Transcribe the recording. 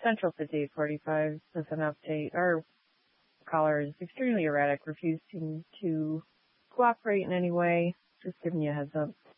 Central City 845 with an update. Our caller is extremely erratic, refusing to cooperate in any way. Just giving you a heads up.